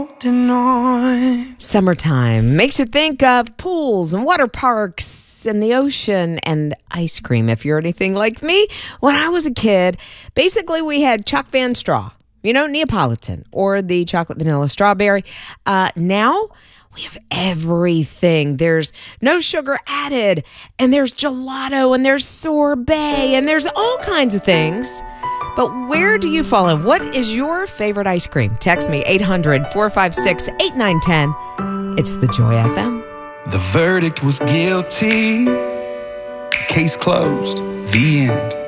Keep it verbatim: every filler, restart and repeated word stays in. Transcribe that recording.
Summertime makes you think of pools and water parks and the ocean and ice cream. If you're anything like me, when I was a kid, basically we had Chuck Van Straw, you know, Neapolitan, or the chocolate vanilla strawberry. Uh, now we have everything. There's no sugar added, and there's gelato, and there's sorbet, and there's all kinds of things. But where do you fall in? What is your favorite ice cream? Text me eight hundred, four five six, eight nine one zero. It's the Joy F M. The verdict was guilty. Case closed. The end.